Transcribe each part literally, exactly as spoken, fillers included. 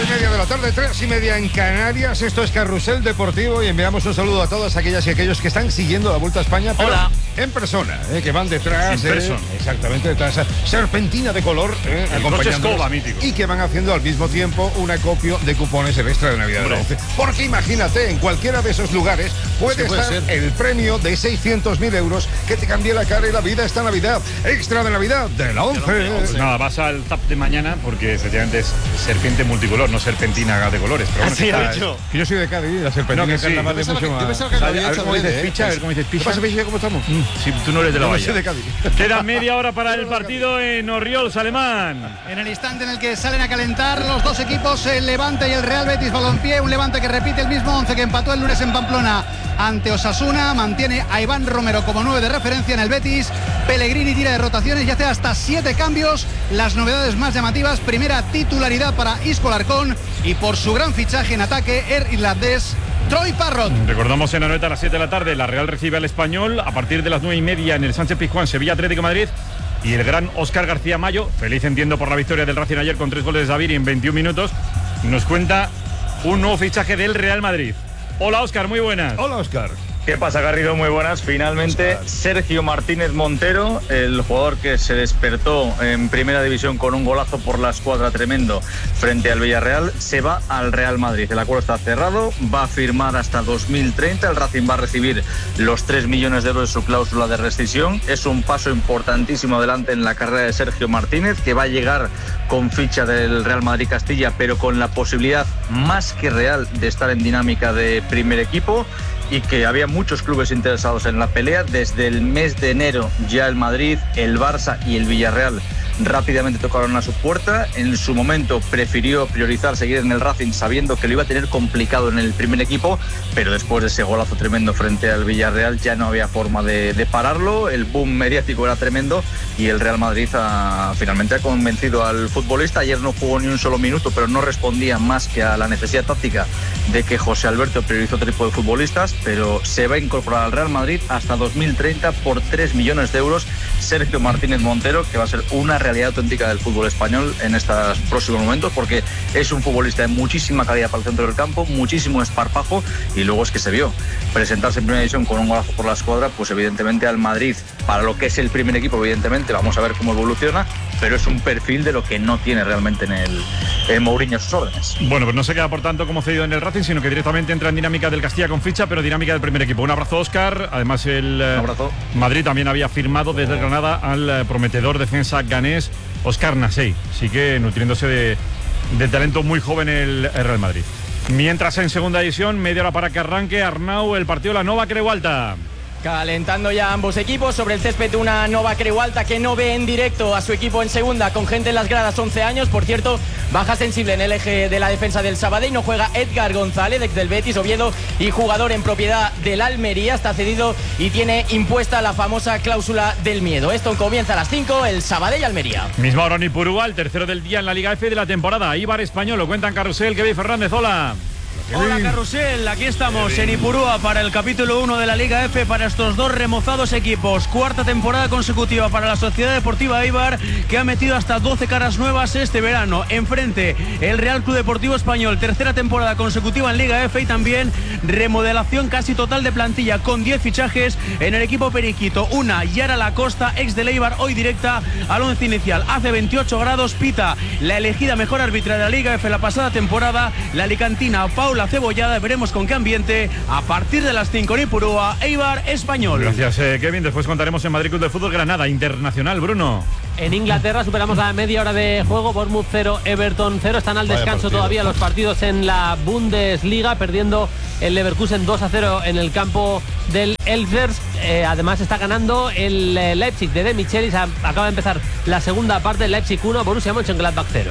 y media de la tarde, tres y media en Canarias. Esto es Carrusel Deportivo y enviamos un saludo a todas aquellas y aquellos que están siguiendo la Vuelta a España, pero Hola. en persona, eh, que van detrás en de, persona. exactamente, detrás de esa serpentina de color, eh, el coche escoba mítico, y que van haciendo al mismo tiempo un acopio de cupones el extra de Navidad de la once. Porque imagínate, en cualquiera de esos lugares puede, sí, puede estar ser el premio de seiscientos mil euros que te cambie la cara y la vida esta Navidad. Extra de Navidad de la once. Pues nada, vas al Zap de mañana porque efectivamente es serpiente multicolor, no serpentina de colores. Pero bueno, sí, está, dicho. Que yo soy de Cádiz, la serpentina no, que sí. más de mucho más. A ver cómo dices picha, a ver cómo dices picha. ¿Qué pasa, picha? ¿Cómo estamos? Mm, si tú no eres de la Bahía. Yo soy de Cádiz. Queda media hora para el partido en Orriols, Alemán. En el instante en el que salen a calentar los dos equipos, el Levante y el Real Betis Balompié, un Levante que repite el mismo once que empató el lunes en Pamplona ante Osasuna, mantiene a Iván Romero como nueve de referencia en el Betis. Pellegrini tira de rotaciones y hace hasta siete cambios. Las novedades más llamativas: primera titularidad para Isco Larcón y por su gran fichaje en ataque el irlandés Troy Parrott. Recordamos en la noche a las siete de la tarde, la Real recibe al Español a partir de las nueve y media en el Sánchez Pizjuán, Sevilla Atlético de Madrid. Y el gran Óscar García Mayo, feliz entiendo por la victoria del Racing ayer con tres goles de Xavi en veintiún minutos, nos cuenta un nuevo fichaje del Real Madrid. Hola Óscar, muy buenas. Hola Óscar. ¿Qué pasa, Garrido? Muy buenas. Finalmente, Sergio Martínez Montero, el jugador que se despertó en Primera División con un golazo por la escuadra tremendo frente al Villarreal, se va al Real Madrid. El acuerdo está cerrado, va a firmar hasta dos mil treinta. El Racing va a recibir los tres millones de euros de su cláusula de rescisión. Es un paso importantísimo adelante en la carrera de Sergio Martínez, que va a llegar con ficha del Real Madrid Castilla, pero con la posibilidad más que real de estar en dinámica de primer equipo, y que había muchos clubes interesados en la pelea. Desde el mes de enero ya el Madrid, el Barça y el Villarreal rápidamente tocaron a su puerta. En su momento prefirió priorizar seguir en el Racing, sabiendo que lo iba a tener complicado en el primer equipo, pero después de ese golazo tremendo frente al Villarreal ya no había forma de, de pararlo. El boom mediático era tremendo y el Real Madrid ha, finalmente ha convencido al futbolista. Ayer no jugó ni un solo minuto, pero no respondía más que a la necesidad táctica de que José Alberto priorizó otro tipo de futbolistas, pero se va a incorporar al Real Madrid hasta dos mil treinta por tres millones de euros. Sergio Martínez Montero, que va a ser una realidad auténtica del fútbol español en estos próximos momentos, porque es un futbolista de muchísima calidad para el centro del campo, muchísimo esparpajo, y luego es que se vio presentarse en Primera División con un golazo por la escuadra. Pues evidentemente al Madrid, para lo que es el primer equipo, evidentemente vamos a ver cómo evoluciona, pero es un perfil de lo que no tiene realmente en el en Mourinho a sus órdenes. Bueno, pues no se queda por tanto como cedido en el Racing, sino que directamente entra en dinámica del Castilla con ficha, pero dinámica del primer equipo. Un abrazo, Óscar. Además, el un abrazo. Madrid también había firmado desde el Granada al prometedor defensa ganés Óscar Nasei, así que nutriéndose de, de talento muy joven el, el Real Madrid. Mientras en segunda división, media hora para que arranque Arnau el partido de la Nova Creu Alta. Calentando ya ambos equipos sobre el césped, una Nova Creu Alta que no ve en directo a su equipo en segunda, con gente en las gradas, once años. Por cierto, baja sensible en el eje de la defensa del Sabadell. No juega Edgar González, ex del Betis, Oviedo y jugador en propiedad del Almería. Está cedido y tiene impuesta la famosa cláusula del miedo. Esto comienza a las cinco, el Sabadell-Almería. Misma hora en Ipurúa, el tercero del día en la Liga F de la temporada. Ibar Español, lo cuentan Carrusel, Kevin Fernández, hola. Hola Carrusel, aquí estamos en Ipurúa para el capítulo uno de la Liga F para estos dos remozados equipos. Cuarta temporada consecutiva para la Sociedad Deportiva Eibar, que ha metido hasta doce caras nuevas este verano. Enfrente, el Real Club Deportivo Español, tercera temporada consecutiva en Liga F, y también remodelación casi total de plantilla con diez fichajes en el equipo periquito. Una, Yara Lacosta, ex del Eibar, hoy directa al once inicial. Hace veintiocho grados, pita la elegida mejor árbitra de la Liga F la pasada temporada, la alicantina Paula La Cebollada. Veremos con qué ambiente a partir de las cinco en Ipurúa, Eibar Español. Gracias, eh, Kevin. Después contaremos en Madrid Club de Fútbol Granada Internacional, Bruno. En Inglaterra superamos la media hora de juego. Bournemouth cero, Everton cero. Están al descanso todavía los partidos en la Bundesliga, perdiendo el Leverkusen dos a cero en el campo del Elfers. Eh, además está ganando el eh, Leipzig de De Michelis. Acaba de empezar la segunda parte. Leipzig uno, Borussia Mönchengladbach cero.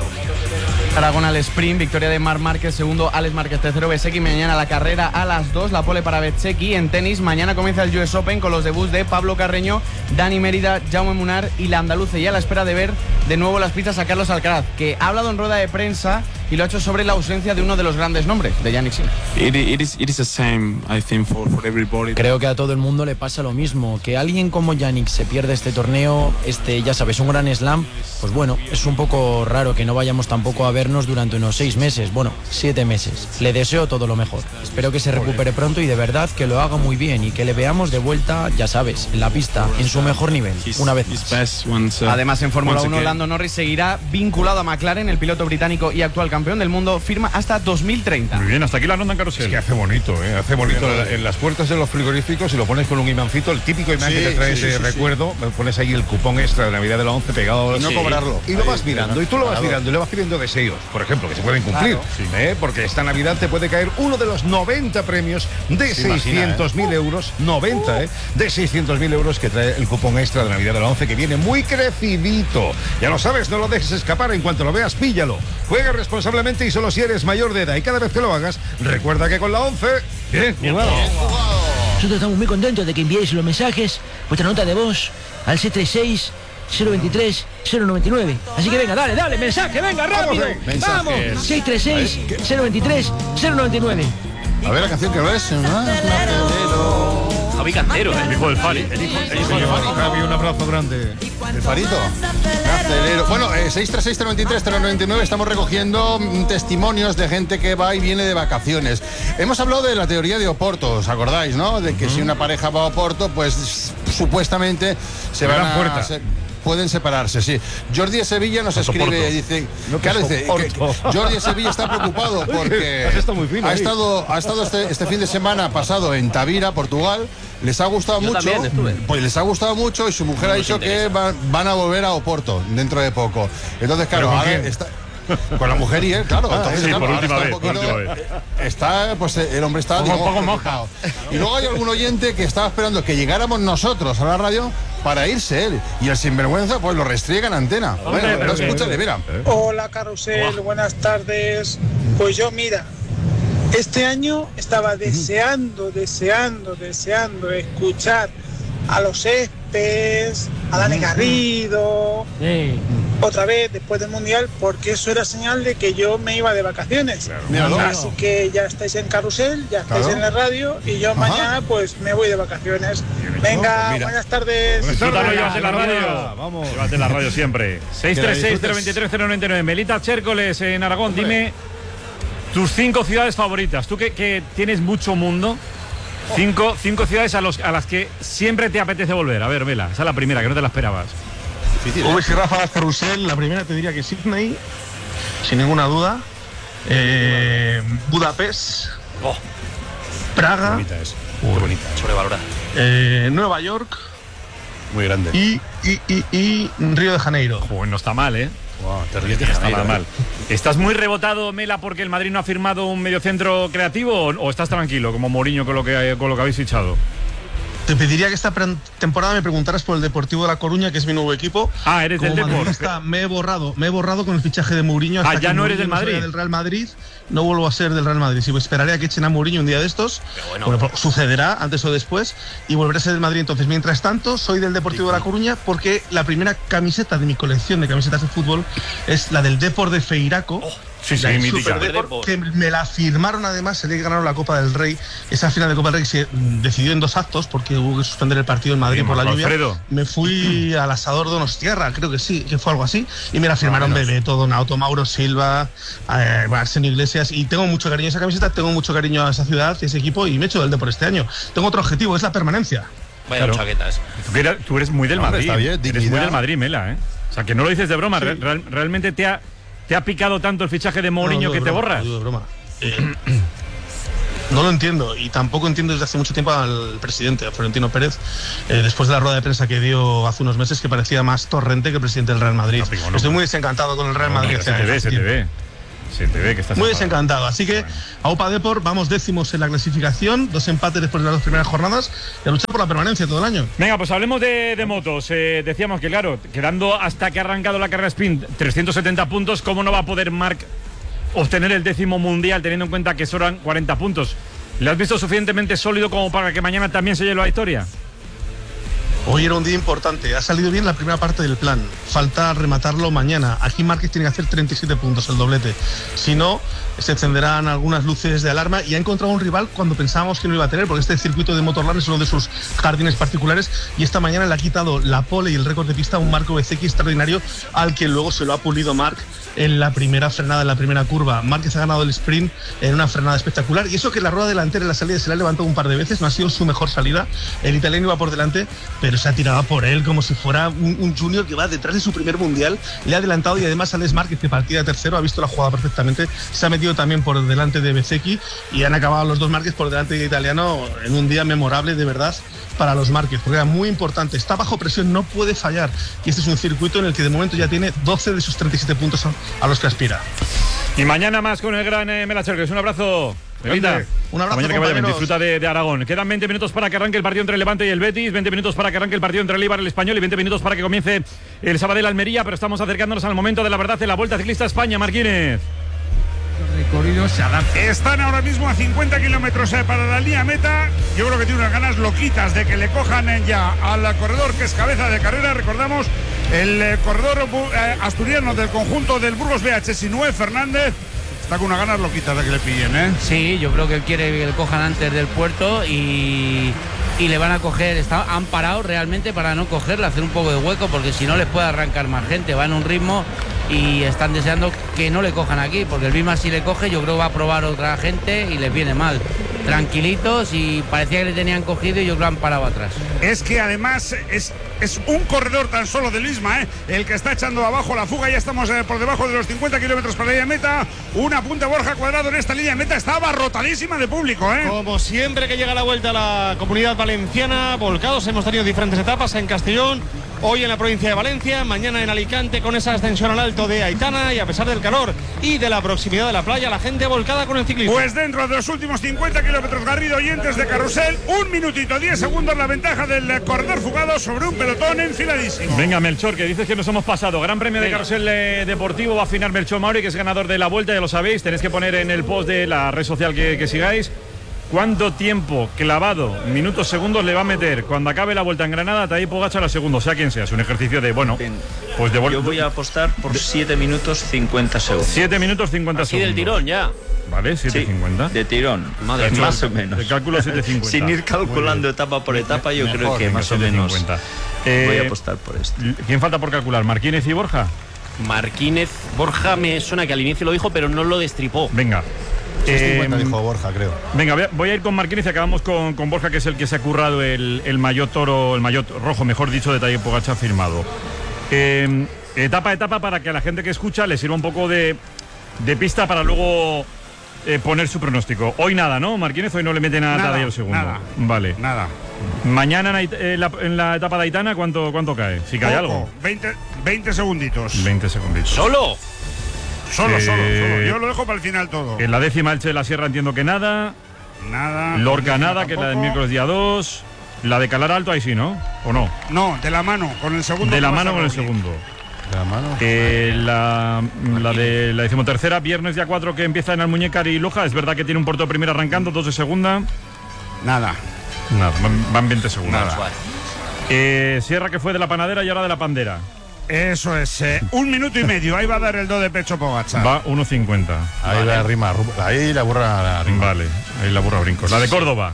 Aragón al sprint, victoria de Marc Márquez, segundo Alex Márquez, tercero Bezzecchi. Mañana la carrera a las dos, la pole para Bezzecchi. En tenis, mañana comienza el U S Open con los debuts de Pablo Carreño, Dani Mérida, Jaume Munar y la andaluza, y a la espera de ver de nuevo las pistas a Carlos Alcaraz, que ha hablado en rueda de prensa y lo ha hecho sobre la ausencia de uno de los grandes nombres, de Jannik Sinner. It, it is, it is the same, I think, for, for everybody. Creo que a todo el mundo le pasa lo mismo, que alguien como Jannik se pierde este torneo, este, ya sabes, un gran slam, pues bueno, es un poco raro que no vayamos tampoco a vernos durante unos seis meses, bueno, siete meses. Le deseo todo lo mejor. Espero que se recupere pronto y de verdad que lo haga muy bien y que le veamos de vuelta, ya sabes, en la pista, en su mejor nivel, una vez más. Además, en Fórmula uno, Lando Norris seguirá vinculado a McLaren, el piloto británico y actual campeón del mundo, firma hasta dos mil treinta. Muy bien, hasta aquí la ronda en carrusel. Es que hace bonito, ¿eh? Hace bonito en, en las puertas de los frigoríficos y lo pones con un imancito, el típico imán sí, que te trae sí, ese sí, recuerdo, sí. Pones ahí el cupón extra de Navidad de la once pegado. Y no sí. cobrarlo. Y lo vas mirando, y tú lo vas mirando y le vas pidiendo deseos, por ejemplo, que se pueden cumplir, claro. sí. ¿eh? Porque esta Navidad te puede caer uno de los noventa premios de seiscientos mil ¿eh? euros, noventa, ¿eh? De seiscientos mil euros que trae el cupón extra de Navidad de la once, que viene muy crecidito. Ya lo sabes, no lo dejes escapar, en cuanto lo veas, píllalo. Juega responsablemente y solo si eres mayor de edad. Y cada vez que lo hagas, recuerda que con la once, bien jugado. Bien jugado. Nosotros estamos muy contentos de que enviéis los mensajes, vuestra nota de voz, al seis tres seis, cero veintitrés, cero noventa y nueve. Así que venga, dale, dale, mensaje, venga, rápido. Vamos, seis tres seis, cero veintitrés, cero noventa y nueve. A ver la canción que ves. Javi Cantero, ¿eh? El hijo del Fari. El hijo, el hijo del Fari. Javi, un abrazo grande. El Farito. Acelero. Bueno, eh, seis tres seis, cero veintitrés, cero noventa y nueve. Estamos recogiendo mm, testimonios de gente que va y viene de vacaciones. Hemos hablado de la teoría de Oporto, ¿os acordáis, no? De que uh-huh. si una pareja va a Oporto, pues supuestamente se van a... Puerta. Se, pueden separarse, sí. Jordi de Sevilla nos escribe, dice, no, claro, dice que, que Jordi de Sevilla está preocupado porque muy fino, ha estado, ha estado este, este fin de semana pasado en Tavira, Portugal. Les ha gustado Yo mucho, pues les ha gustado mucho y su mujer no ha dicho que van, van a volver a Oporto dentro de poco. Entonces, claro, ahora está con la mujer y él, claro. Ah, entonces, sí, claro, por última vez, poquito, por última vez. Está, pues el hombre está poco, digo, poco moja. Y luego hay algún oyente que estaba esperando que llegáramos nosotros a la radio para irse él. Y el sinvergüenza, pues lo restriega en antena. Hombre, bueno, pero escúchale, mira. Hola, Carrusel, buenas tardes. Pues yo, mira, este año estaba deseando, deseando, deseando escuchar a los Espes, a Dani Garrido, sí. otra vez después del Mundial, porque eso era señal de que yo me iba de vacaciones. Claro. Así que ya estáis en Carrusel, ya estáis claro. en la radio y yo Ajá. mañana pues me voy de vacaciones. Venga, no, buenas tardes. Buenas tardes. Llévate la radio. Vamos. Llévate la radio siempre. seis tres seis, cero veintitrés, cero noventa y nueve. Melita Chércoles en Aragón, Hombre. dime tus cinco ciudades favoritas. Tú que, que tienes mucho mundo. Cinco, cinco ciudades a, los, a las que siempre te apetece volver. A ver, Vela, esa es la primera, que no te la esperabas. Uy, si Rafa Carrusel, la primera te diría que Sydney, sin ninguna duda. Eh, Budapest. Oh. Praga. Qué bonita es. Muy bonita. Sobrevalorada. Eh, Nueva York. Muy grande. Y, y, y, y Río de Janeiro. Joder, no está mal, ¿eh? Wow, te ríes de Janeiro, está mal. ¿Estás muy rebotado, Mela, porque el Madrid no ha firmado un mediocentro creativo o, o estás tranquilo, como Mourinho, con lo que, con lo que habéis fichado? Te pediría que esta temporada me preguntaras por el Deportivo de La Coruña, que es mi nuevo equipo. Ah, eres del Deportivo. Me he borrado, me he borrado con el fichaje de Mourinho. Ah, ya no eres del Madrid. Del Real Madrid, no vuelvo a ser del Real Madrid. Si pues esperaré a que echen a Mourinho un día de estos, bueno, bueno, sucederá antes o después, y volveré a ser del Madrid. Entonces, mientras tanto, soy del Deportivo de La Coruña porque la primera camiseta de mi colección de camisetas de fútbol es la del Depor de Feiraco. Oh. Sí, sí, mítica. Que me la firmaron además, se le ganaron la Copa del Rey. Esa final de Copa del Rey se decidió en dos actos porque hubo que suspender el partido en Madrid sí, por la lluvia. Alfredo. Me fui al asador Donostierra, creo que sí, que fue algo así, y me la firmaron ah, Bebeto, Donato, Mauro Silva, eh, Arsenio Iglesias, y tengo mucho cariño a esa camiseta, tengo mucho cariño a esa ciudad y ese equipo, y me he hecho del Depor este año. Tengo otro objetivo, es la permanencia. Vaya claro. chaquetas. Tú eres, tú eres muy del no, Madrid. Está bien, eres muy del Madrid, Mela, ¿eh? O sea, que no lo dices de broma, sí. real, realmente te ha ¿Te ha picado tanto el fichaje de Mourinho no, no, que broma, te borras? No, no, broma. Eh, no lo entiendo y tampoco entiendo desde hace mucho tiempo al presidente, a Florentino Pérez, eh, después de la rueda de prensa que dio hace unos meses, que parecía más Torrente que el presidente del Real Madrid. No, pico, no, Estoy muy desencantado con el Real no, Madrid. Se te ve, se te ve. Se te ve que estás muy desencantado. Así que a Opa Depor vamos décimos en la clasificación, dos empates después de las dos primeras jornadas y a luchar por la permanencia todo el año. Venga, pues hablemos de, de motos. Eh, decíamos que, claro, quedando hasta que ha arrancado la carrera sprint trescientos setenta puntos, ¿cómo no va a poder Marc obtener el décimo mundial teniendo en cuenta que sobran cuarenta puntos? ¿Le has visto suficientemente sólido como para que mañana también se lleve la victoria? Hoy era un día importante, ha salido bien la primera parte del plan, falta rematarlo mañana. Aquí Márquez tiene que hacer treinta y siete puntos, el doblete. Si no, se encenderán algunas luces de alarma y ha encontrado un rival cuando pensábamos que no iba a tener, porque este circuito de Motorland es uno de sus jardines particulares y esta mañana le ha quitado la pole y el récord de pista a un Marco Bezzecchi extraordinario al que luego se lo ha pulido Marc en la primera frenada, en la primera curva. Márquez ha ganado el sprint en una frenada espectacular y eso que la rueda delantera en la salida se la ha levantado un par de veces, no ha sido su mejor salida. El italiano iba por delante, pero se ha tirado por él como si fuera un, un junior que va detrás de su primer mundial. Le ha adelantado y además Alex Márquez, que partía de tercero, ha visto la jugada perfectamente. Se ha metido también por delante de Bezzecchi y han acabado los dos Márquez por delante de italiano en un día memorable de verdad para los Márquez, porque era muy importante. Está bajo presión, no puede fallar. Y este es un circuito en el que de momento ya tiene doce de sus treinta y siete puntos a los que aspira. Y mañana más con el gran eh, Melacherkes. Un abrazo. Belita. Un abrazo, mañana que vaya bien. compañeros. Disfruta de, de Aragón. Quedan veinte minutos para que arranque el partido entre el Levante y el Betis, veinte minutos para que arranque el partido entre el Eibar y el Español y veinte minutos para que comience el Sabadell Almería, pero estamos acercándonos al momento de la verdad de la Vuelta Ciclista España. Martínez. Recorrido se adapta. Están ahora mismo a cincuenta kilómetros para la línea meta. Yo creo que tiene unas ganas loquitas de que le cojan ya al corredor que es cabeza de carrera. Recordamos el eh, corredor eh, asturiano del conjunto del Burgos B H, Sinué Fernández. Está con unas ganas loquitas de que le pillen, ¿eh? Sí, yo creo que él quiere que le cojan antes del puerto y, y le van a coger. Está, han parado realmente para no cogerle, hacer un poco de hueco, porque si no les puede arrancar más gente. Va en un ritmo y están deseando que no le cojan aquí, porque el Bima si le coge yo creo que va a probar otra gente y les viene mal. Tranquilitos y parecía que le tenían cogido y yo creo que han parado atrás. Es que además es, es un corredor tan solo del Isma, ¿eh? El que está echando abajo la fuga. Ya estamos eh, por debajo de los cincuenta kilómetros para la línea meta. Una punta Borja Cuadrado en esta línea meta. Está abarrotadísima de público, ¿eh? Como siempre que llega la vuelta a la Comunidad Valenciana, volcados. Hemos tenido diferentes etapas en Castellón, hoy en la provincia de Valencia, mañana en Alicante con esa ascensión al alto de Aitana, y a pesar del calor y de la proximidad de la playa, la gente volcada con el ciclismo. Pues dentro de los últimos cincuenta kilómetros, Garrido Oyentes de Carrusel, un minutito diez segundos la ventaja del corredor fugado sobre un pelotón enfiladísimo. Venga, Melchor, que dices que nos hemos pasado. Gran premio de Carrusel eh, Deportivo, va a afinar Melchor Mauri, que es ganador de la Vuelta, ya lo sabéis. Tenéis que poner en el post de la red social que, que sigáis cuánto tiempo clavado, minutos, segundos le va a meter cuando acabe la Vuelta en Granada Tadej Pogačar a segundo, sea quien sea. Es un ejercicio de, bueno, pues de... Yo voy a apostar por siete minutos cincuenta segundos. siete minutos cincuenta Así segundos. del tirón ya. Vale, siete cincuenta. Sí, de tirón, Madre más, mía. más o menos. De cálculo siete cincuenta. Sin ir calculando etapa por etapa, yo Mejor, creo que venga, más o menos siete cincuenta. voy Eh, a apostar por esto. ¿Quién falta por calcular? ¿Marquínez y Borja? Marquínez, Borja me suena que al inicio lo dijo, pero no lo destripó. Venga. seis cincuenta Eh, dijo Borja, creo. Venga, voy a- voy a ir con Marquínez y acabamos con, con Borja, que es el que se ha currado el, el maillot toro, el maillot rojo, mejor dicho, de Tadej Pogačar firmado. Eh, etapa a etapa, para que a la gente que escucha le sirva un poco de, de pista para luego eh, poner su pronóstico. Hoy nada, ¿no, Marquínez? Hoy no le meten a Nada, Tadej el segundo. nada. Vale. Nada. Mañana en, Ait- en la, en la etapa de Aitana, ¿cuánto, cuánto cae? Si cae Poco, algo. veinte, veinte segunditos. veinte segunditos. ¿Solo? Solo, Eh, solo, solo. Yo lo dejo para el final todo. En la décima Elche de la Sierra entiendo que nada. Nada. Lorca Décima nada, que es la del tampoco. miércoles día dos. La de Calar Alto ahí sí, ¿no? ¿O no? No, de la mano, con el segundo. De la que mano pasa con el Roglic. segundo. De la mano. Eh, la, la de la decimotercera, viernes día cuatro, que empieza en Almuñécar y Loja. Es verdad que tiene un puerto de primera arrancando, dos de segunda. Nada. Nada, van, van veinte segundos. Nada. Eh, Sierra, que fue de la panadera y ahora de la pandera. Eso es, eh, un minuto y medio. Ahí va a dar el do de pecho Pogačar. Va uno cincuenta. Ahí Vale. la rima, ahí la burra la rima. Vale, ahí la burra brincos. La de Córdoba.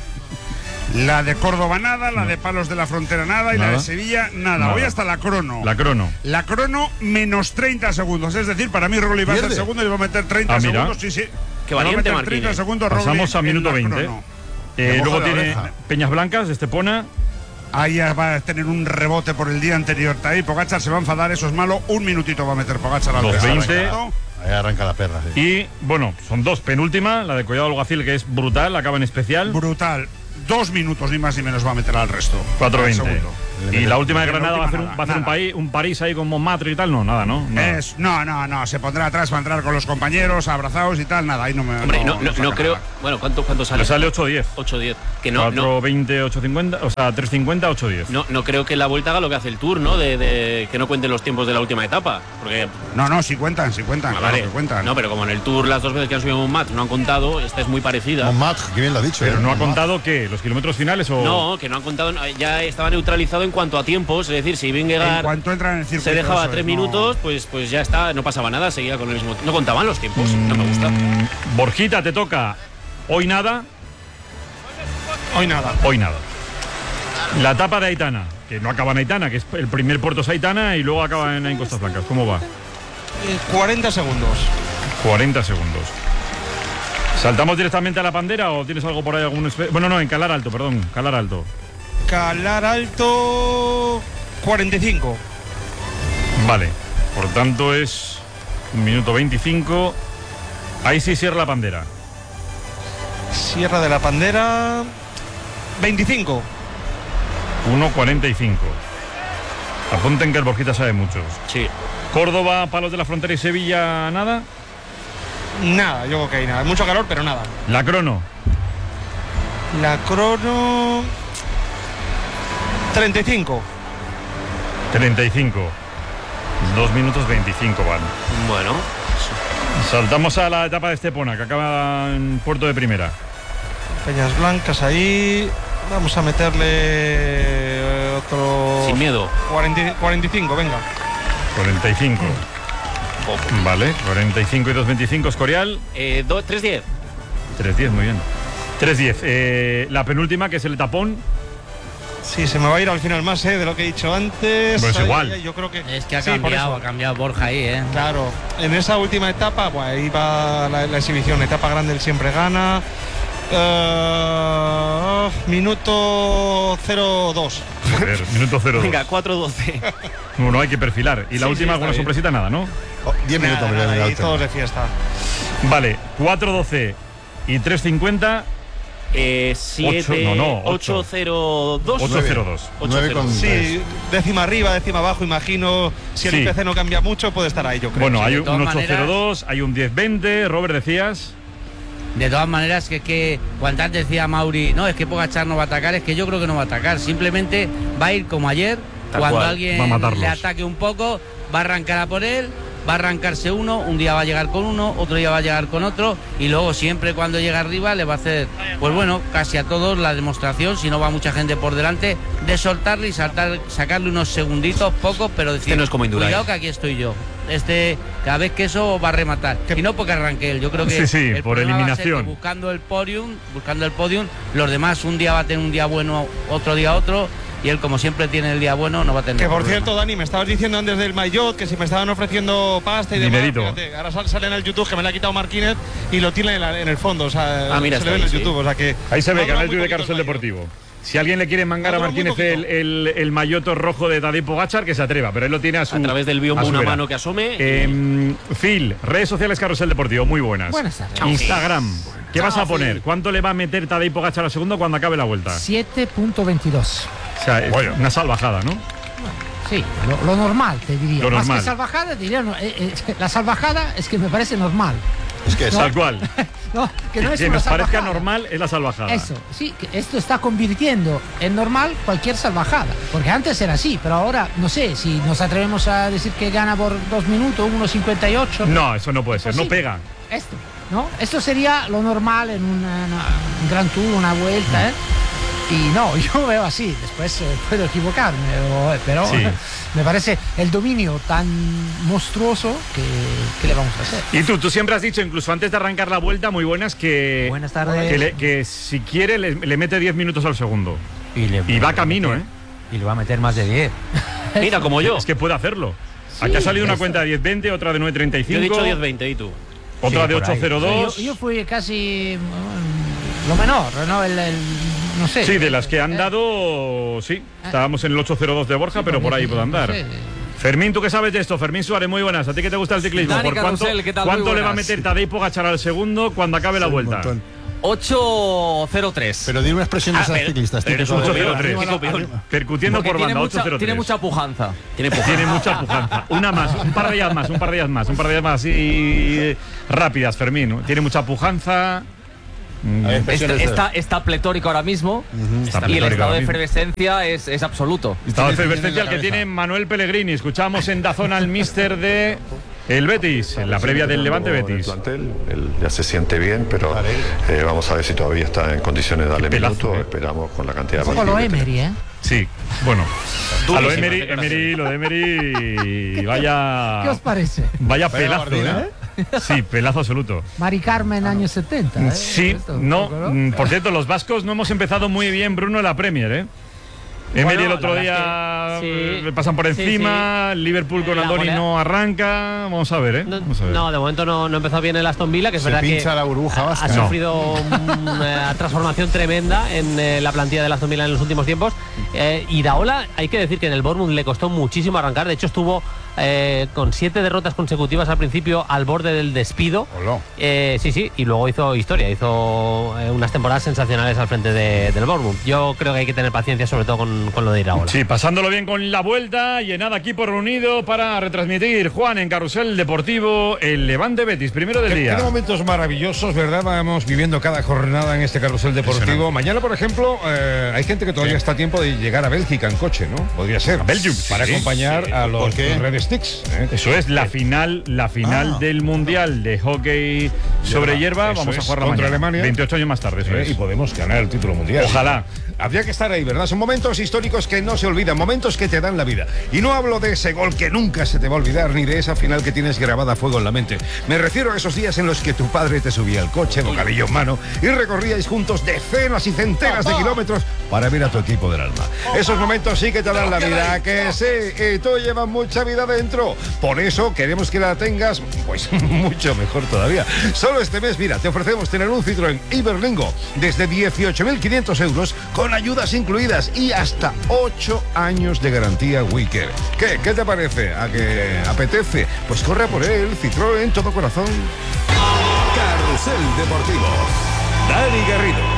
La de Córdoba nada, la de Palos de la Frontera nada y Nada. la de Sevilla nada. Nada. Hoy hasta la crono. La crono. La crono menos treinta segundos. Es decir, para mí Roglic va a ser ¿Pierde? segundo y va a meter treinta Ah, mira. segundos. Sí, sí. Qué Va a valiente, meter treinta Marquínez. segundos Pasamos Roglic a en minuto la veinte. crono. Eh, Le moja luego la tiene oreja. Peñas Blancas, de Estepona. Ahí ya va a tener un rebote por el día anterior. Ahí Pogačar se va a enfadar, eso es malo. Un minutito va a meter Pogačar al dos veinte. tercero. Ahí arranca la perra, sí. Y bueno, son dos. Penúltima, la de Collado Alguacil, que es brutal, acaba en especial. Brutal. Dos minutos ni más ni menos va a meter al resto. cuatro Al veinte. segundo. Y la última de Granada va a hacer un, va a hacer un, país, un París ahí con Montmartre y tal, no, nada, ¿no? Nada. Es, no, no, no, se pondrá atrás para entrar con los compañeros, abrazados y tal, nada, ahí no me. Hombre, no, no, no, no, no creo. nada. Bueno, ¿cuánto, cuánto sale? Le sale ocho diez. ocho diez. Que no. cuatro veinte, ocho cincuenta, o sea, tres cincuenta, ocho diez. No, no creo que la Vuelta haga lo que hace el Tour, ¿no? De, de que no cuenten los tiempos de la última etapa. Porque. No, no, sí cuentan, sí cuentan, Ah, claro vale. que cuentan. No, pero como en el Tour las dos veces que han subido Montmartre no han contado, esta es muy parecida. Montmartre, qué bien lo ha dicho. Pero ¿eh? no ha Montmartre. contado qué, los kilómetros finales o. No, que no han contado, ya estaba neutralizado en cuanto a tiempos, es decir, si Vingegaard En cuanto entra en el circuito, se dejaba eso tres es, minutos, no. pues, pues ya está, no pasaba nada, seguía con el mismo. No contaban los tiempos, no me gusta. Mm, Borjita, te toca. Hoy nada. Hoy nada. Hoy nada. La etapa de Aitana, que no acaba en Aitana, que es el primer puerto es Aitana y luego acaba en, en Costas Blancas. ¿Cómo va? Eh, cuarenta segundos. cuarenta segundos. ¿Saltamos directamente a la Pandera o tienes algo por ahí? Algún espe- bueno, no, en Calar Alto, perdón. Calar Alto. Calar Alto. cuarenta y cinco. Vale. Por tanto es un minuto veinticinco. Ahí sí cierra la Pandera. Sierra de la Pandera. veinticinco. uno cuarenta y cinco. Apunten que el Borjita sabe mucho. Sí. Córdoba, Palos de la Frontera y Sevilla, nada. Nada, yo creo que hay nada. Mucho calor, pero nada. La crono. La crono. treinta y cinco. treinta y cinco. dos minutos veinticinco van. Bueno. Saltamos a la etapa de Estepona, que acaba en Puerto de Primera. Peñas Blancas ahí. Vamos a meterle eh, otro. Sin miedo. cuarenta, cuarenta y cinco, venga. cuarenta y cinco. Vale, cuarenta y cinco y dos veinticinco, Escorial. Eh, tres diez. tres diez, muy bien. tres diez. Eh, la penúltima, que es el tapón. Sí, se me va a ir al final más, ¿eh? De lo que he dicho antes. Pues Ahí, igual. ahí, yo creo que. Es que ha Sí, por cambiado, eso. ha cambiado Borja ahí, ¿eh? Claro, en esa última etapa, pues ahí va la, la exhibición. Etapa grande, él siempre gana. Uh, minuto cero dos. Joder, minuto cero dos. Venga, cuatro doce. Bueno, hay que perfilar. Y la Sí, última, sí, alguna está sorpresita, nada, ¿no? diez Nada, minutos, nada, me voy a y todos de fiesta. Vale, cuatro doce y tres cincuenta. Eh, siete, no, no, ocho. ocho cero dos. ocho cero dos. nueve con Sí, décima arriba, décima abajo, imagino. Si el Sí. I P C no cambia mucho, puede estar ahí, yo creo. Bueno, Sí, hay de un todas ocho cero dos, maneras- hay un diez veinte. Robert, decías. De todas maneras, que es que cuando antes decía Mauri, no, es que Pogačar no va a atacar, es que yo creo que no va a atacar. Simplemente va a ir como ayer, Tal cuando cual, alguien va a matarlos. le ataque un poco, va a arrancar a por él, va a arrancarse uno, un día va a llegar con uno, otro día va a llegar con otro, y luego siempre cuando llega arriba le va a hacer, pues bueno, casi a todos la demostración, si no va mucha gente por delante, de soltarle y saltar, sacarle unos segunditos, pocos, pero decir, Este no es como Indurain. cuidado que aquí estoy yo. Este, cada vez que eso va a rematar. Y no porque arranque él, yo creo que Sí, sí, el por problema va a ser eliminación. que buscando el podium, buscando el podium, los demás un día va a tener un día bueno, otro día otro, y él como siempre tiene el día bueno, no va a tener Que por problema. cierto, Dani, me estabas diciendo antes del maillot que si me estaban ofreciendo pasta y demás. Dinerito. Fíjate, ahora sal- sale en el YouTube que me lo ha quitado Martínez y lo tiene en, la- en el fondo. O sea, Ah, mira, se está le ve en ahí, el sí. YouTube. O sea que. Ahí se ve, no dura canal muy de poquito Carrusel el maillot. Deportivo. Si alguien le quiere mangar No a dura muy Martínez el, poquito. el, el mayoto rojo de Tadej Pogačar, que se atreva, pero él lo tiene a su A través del biombo a su una vera. mano que asome. Eh, Phil, redes sociales Carrusel Deportivo, muy buenas. Buenas tardes. Instagram, ¿qué Chao, vas a poner? Phil. ¿Cuánto le va a meter Tadej Pogačar al segundo cuando acabe la vuelta? siete punto veintidós. O sea, es una salvajada, ¿no? Sí, lo, lo normal, te diría. Lo Más normal. que salvajada, diría. no, eh, eh, la salvajada es que me parece normal. Es que es No. Tal cual. No, que no es que una nos parezca salvajada. normal es la salvajada. Eso, sí, que esto está convirtiendo en normal cualquier salvajada. Porque antes era así, pero ahora no sé si nos atrevemos a decir que gana por dos minutos, uno cincuenta y ocho. No, eso no puede ser, no Posible. pega. Esto, ¿no? Esto sería lo normal en una- una- un Gran Tour, una vuelta, ¿eh? Y no, yo veo así, después eh, puedo equivocarme, o- pero Sí. me parece el dominio tan monstruoso que, que le vamos a hacer. Y tú, tú siempre has dicho, incluso antes de arrancar la vuelta, muy buenas, que, Buenas tardes. que, le- que si quiere le, le mete diez minutos al segundo. Y, le, Y va camino, ¿eh? Y le va a meter más de diez. Mira, como yo. Es que puede hacerlo. Aquí ha salido una eso. cuenta de diez veinte, otra de nueve treinta y Yo cinco. he dicho diez veinte, ¿y tú? Otra Sí, de por ahí. ocho cero dos. Yo, yo fui casi mm, lo menor, ¿no? El, el- no sé. Sí, de las que han Eh, dado, sí. Estábamos en el ocho cero dos de Borja, pero por ahí puede andar. no sé. Fermín, ¿tú qué sabes de esto? Fermín Suárez, muy buenas. ¿A ti que te gusta el ciclismo? Dani ¿Por cuánto, Carrusel, ¿qué tal? cuánto Muy le va a buenas. meter Tadej Pogačar al segundo cuando acabe la Sí, un vuelta? montón. ocho cero tres. Pero di una expresión de esas ciclistas. ocho cero tres. Percutiendo por banda, ocho cero tres. Tiene mucha pujanza. Tiene, tiene mucha pujanza. Una más, un par de ellas más, un par de ellas más, un par de ellas más. Y rápidas, Fermín. Tiene mucha pujanza. Este, está, está pletórico ahora mismo. Uh-huh. Está y el estado de efervescencia es, es absoluto. Estado de efervescencia el que tiene Manuel Pellegrini. Escuchamos en Dazón al míster de el Betis, en la previa del Levante Betis. El plantel, él ya se siente bien, pero eh, vamos a ver si todavía está en condiciones de darle minutos. Eh. Esperamos con la cantidad de partidos. Como lo Emery, ¿eh? Sí, bueno. A lo Emery, Emery, lo de Emery, vaya. ¿Qué os parece? Vaya pelazo, ¿eh? Sí, pelazo absoluto. Mari Carmen, años setenta. ¿eh? Sí, Esto, no. ¿no? Por cierto, los vascos no hemos empezado muy bien, Bruno, en la Premier, ¿eh? Emery bueno, el otro día que, sí, le pasan por encima, sí, sí. Liverpool con Andoni no arranca, vamos a ver, ¿eh? Vamos a ver. No, de momento no, no empezó bien el Aston Villa, que es Se verdad pincha que la burbuja ha, vasca. ha sufrido no. una transformación tremenda en eh, la plantilla del Aston Villa en los últimos tiempos. Eh, Iraola, hay que decir que en el Bournemouth le costó muchísimo arrancar, de hecho estuvo eh, con siete derrotas consecutivas al principio al borde del despido. Eh, sí, sí, y luego hizo historia, hizo eh, unas temporadas sensacionales al frente de, del Bournemouth. Yo creo que hay que tener paciencia sobre todo con, con lo de Iraola. Sí, pasándolo bien con la vuelta y en nada equipo reunido para retransmitir, Juan, en Carrusel Deportivo, el Levante Betis, primero del ¿Qué, día. Qué momentos maravillosos, ¿verdad? Vamos viviendo cada jornada en este Carrusel Deportivo. Mañana, por ejemplo, eh, hay gente que todavía sí. está a tiempo de llegar a Bélgica en coche, ¿no? Podría ser. A Belgium. Para sí, acompañar sí. a los Red Sticks. ¿eh? Eso es, la final, la final ah. del Mundial de Hockey sobre hierba. Eso Vamos a jugar contra mañana, Alemania. veintiocho años más tarde, eso ¿Eh? es. Y podemos ganar el título mundial. Ojalá. Habría que estar ahí, ¿verdad? Son momentos históricos que no se olvidan, momentos que te dan la vida. Y no hablo de ese gol que nunca se te va a olvidar, ni de esa final que tienes grabada a fuego en la mente. Me refiero a esos días en los que tu padre te subía al coche, bocadillo en mano, y recorríais juntos decenas y centenas de kilómetros para ver a tu equipo del alma. Esos momentos sí que te dan la vida, que sí, y tú llevas mucha vida dentro. Por eso queremos que la tengas, pues, mucho mejor todavía. Solo este mes, mira, te ofrecemos tener un Citroën Iberlingo desde dieciocho mil quinientos euros con ayudas incluidas y hasta ocho años de garantía Wicker. ¿Qué? ¿Qué te parece? ¿A que apetece? Pues corre por él, Citroën, todo corazón. Carrusel Deportivo. Dani Garrido.